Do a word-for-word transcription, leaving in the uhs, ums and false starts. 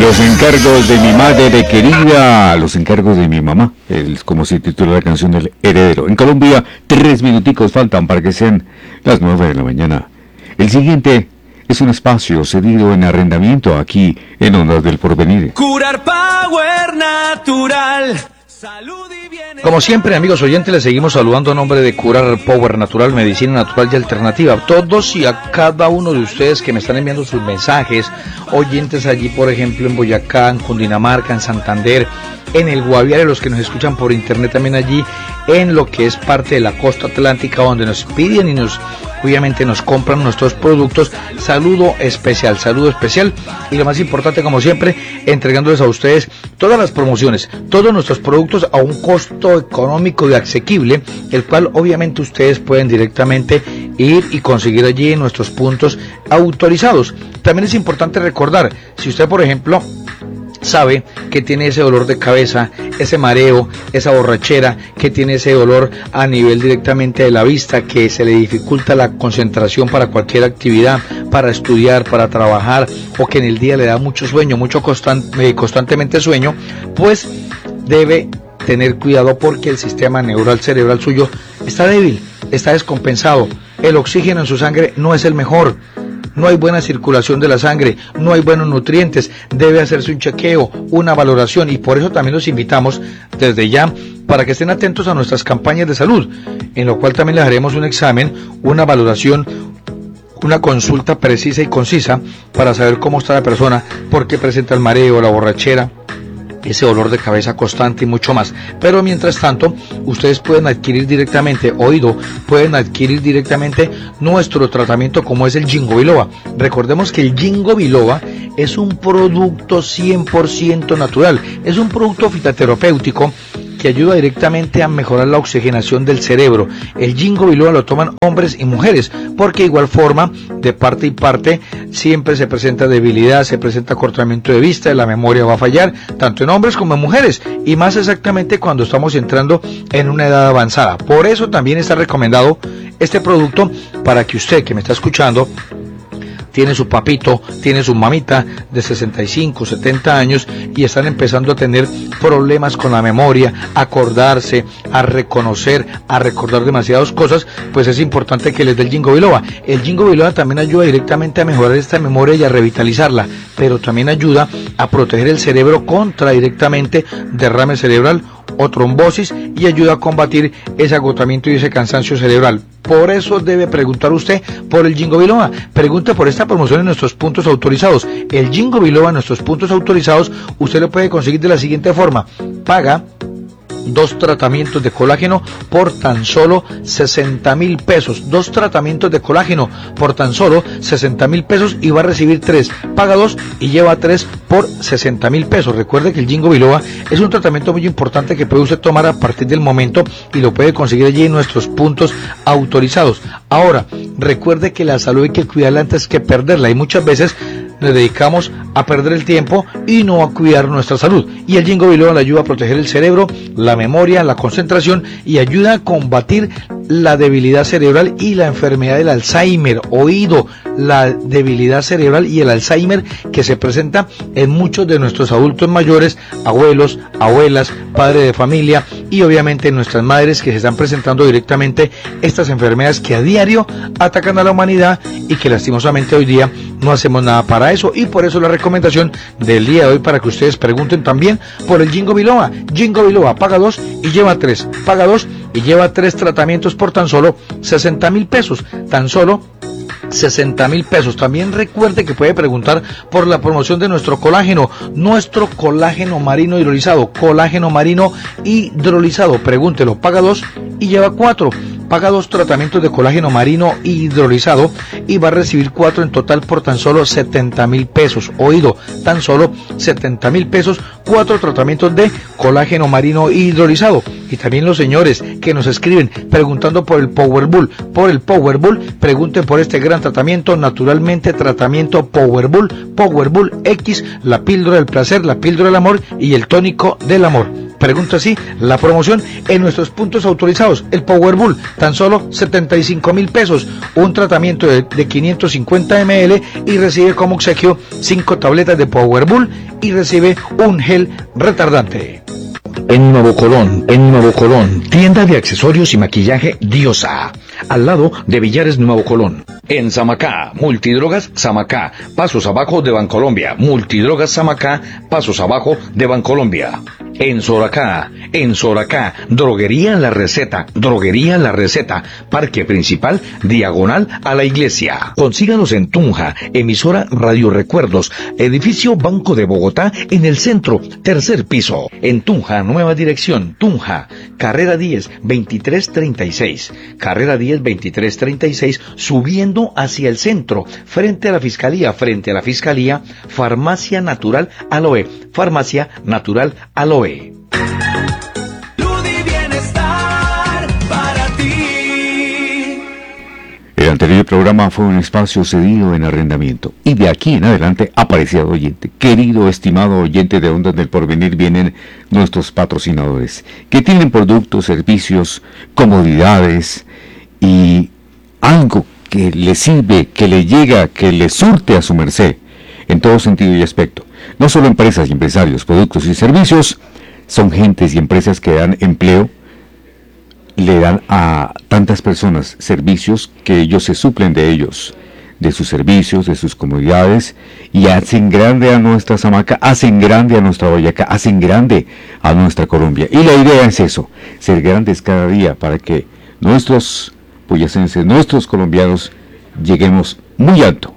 Los encargos de mi madre querida, los encargos de mi mamá, es como se titula la canción del heredero. En Colombia, tres minuticos faltan para que sean las nueve de la mañana. El siguiente es un espacio cedido en arrendamiento aquí en Ondas del Porvenir. Curar Power Natural. Salud y bienestar. Como siempre, amigos oyentes, les seguimos saludando a nombre de Curar Power Natural, medicina natural y alternativa. Todos y a cada uno de ustedes que me están enviando sus mensajes, oyentes allí, por ejemplo, en Boyacá, en Cundinamarca, en Santander, en el Guaviare, los que nos escuchan por internet también allí, en lo que es parte de la costa atlántica, donde nos piden y nos, obviamente nos compran nuestros productos. Saludo especial, saludo especial, y lo más importante, como siempre, entregándoles a ustedes todas las promociones, todos nuestros productos a un costo económico y asequible, el cual obviamente ustedes pueden directamente ir y conseguir allí en nuestros puntos autorizados. También es importante recordar, si usted, por ejemplo, sabe que tiene ese dolor de cabeza, ese mareo, esa borrachera, que tiene ese dolor a nivel directamente de la vista, que se le dificulta la concentración para cualquier actividad, para estudiar, para trabajar, o que en el día le da mucho sueño, mucho constant- eh, constantemente sueño, pues debe tener cuidado, porque el sistema neural cerebral suyo está débil, está descompensado, el oxígeno en su sangre no es el mejor. No hay buena circulación de la sangre, no hay buenos nutrientes, debe hacerse un chequeo, una valoración, y por eso también los invitamos desde ya para que estén atentos a nuestras campañas de salud, en lo cual también les haremos un examen, una valoración, una consulta precisa y concisa para saber cómo está la persona, por qué presenta el mareo, la borrachera, ese dolor de cabeza constante y mucho más. Pero mientras tanto, ustedes pueden adquirir directamente, oído, pueden adquirir directamente nuestro tratamiento, como es el Ginkgo Biloba. Recordemos que el Ginkgo Biloba es un producto cien por ciento natural, es un producto fitoterapéutico que ayuda directamente a mejorar la oxigenación del cerebro. El Ginkgo Biloba lo toman hombres y mujeres, porque de igual forma, de parte y parte, siempre se presenta debilidad, se presenta acortamiento de vista, la memoria va a fallar, tanto en hombres como en mujeres, y más exactamente cuando estamos entrando en una edad avanzada. Por eso también está recomendado este producto para que usted, que me está escuchando, tiene su papito, tiene su mamita de sesenta y cinco, setenta años y están empezando a tener problemas con la memoria, a acordarse, a reconocer, a recordar demasiadas cosas, pues es importante que les dé el Ginkgo Biloba. El Ginkgo Biloba también ayuda directamente a mejorar esta memoria y a revitalizarla, pero también ayuda a proteger el cerebro contra directamente derrame cerebral o trombosis, y ayuda a combatir ese agotamiento y ese cansancio cerebral. Por eso debe preguntar usted por el Ginkgo Biloba. Pregunte por esta promoción en nuestros puntos autorizados. El Ginkgo Biloba en nuestros puntos autorizados usted lo puede conseguir de la siguiente forma: paga dos tratamientos de colágeno por tan solo sesenta mil pesos. Dos tratamientos de colágeno por tan solo sesenta mil pesos y va a recibir tres. Paga dos y lleva tres por sesenta mil pesos. Recuerde que el Ginkgo Biloba es un tratamiento muy importante que puede usted tomar a partir del momento y lo puede conseguir allí en nuestros puntos autorizados. Ahora, recuerde que la salud hay que cuidarla antes que perderla, y muchas veces nos dedicamos a perder el tiempo y no a cuidar nuestra salud. Y el Ginkgo Biloba le ayuda a proteger el cerebro, la memoria, la concentración, y ayuda a combatir la debilidad cerebral y la enfermedad del Alzheimer. Oído, la debilidad cerebral y el Alzheimer que se presenta en muchos de nuestros adultos mayores, abuelos, abuelas, padres de familia, y obviamente en nuestras madres, que se están presentando directamente estas enfermedades que a diario atacan a la humanidad y que lastimosamente hoy día no hacemos nada para eso. Y por eso la recomendación del día de hoy, para que ustedes pregunten también por el Ginkgo Biloba. Ginkgo Biloba, paga dos y lleva tres. Paga dos y lleva tres tratamientos por tan solo sesenta mil pesos. Tan solo sesenta mil pesos. También recuerde que puede preguntar por la promoción de nuestro colágeno, nuestro colágeno marino hidrolizado, colágeno marino hidrolizado. Pregúntelo, paga dos y lleva cuatro. Paga dos tratamientos de colágeno marino hidrolizado y va a recibir cuatro en total por tan solo setenta mil pesos. Oído, tan solo setenta mil pesos, cuatro tratamientos de colágeno marino hidrolizado. Y también los señores que nos escriben preguntando por el Power Bull, por el Power Bull, pregunten por este gran tratamiento, naturalmente tratamiento Power Bull, Power Bull X, la píldora del placer, la píldora del amor y el tónico del amor. Pregunta así, la promoción en nuestros puntos autorizados, el Powerbull, tan solo setenta y cinco mil pesos, un tratamiento de, de quinientos cincuenta mililitros y recibe como obsequio cinco tabletas de Powerbull y recibe un gel retardante. En Nuevo Colón, en Nuevo Colón, tienda de accesorios y maquillaje Diosa, al lado de Villares Nuevo Colón. En Samacá, Multidrogas Samacá, pasos abajo de Bancolombia, Multidrogas Samacá, pasos abajo de Bancolombia. En Soracá, en Soracá, Droguería La Receta, Droguería La Receta, Parque Principal, diagonal a la iglesia. Consíganos en Tunja, emisora Radio Recuerdos, edificio Banco de Bogotá, en el centro, tercer piso. En Tunja, nueva dirección, Tunja, carrera diez, veintitrés treinta y seis, carrera diez, veintitrés treinta y seis, subiendo hacia el centro, frente a la Fiscalía, frente a la Fiscalía, Farmacia Natural Aloe, Farmacia Natural Aloe. Salud y bienestar para ti. El anterior programa fue un espacio cedido en arrendamiento y de aquí en adelante, apreciado oyente, querido, estimado oyente de Ondas del Porvenir, vienen nuestros patrocinadores que tienen productos, servicios, comodidades y algo que le sirve, que le llega, que le surte a su merced en todo sentido y aspecto. No solo empresas y empresarios, productos y servicios, son gentes y empresas que dan empleo, le dan a tantas personas servicios que ellos se suplen de ellos, de sus servicios, de sus comodidades, y hacen grande a nuestra Samaca, hacen grande a nuestra Boyacá, hacen grande a nuestra Colombia. Y la idea es eso, ser grandes cada día para que nuestros boyacenses, nuestros colombianos, lleguemos muy alto.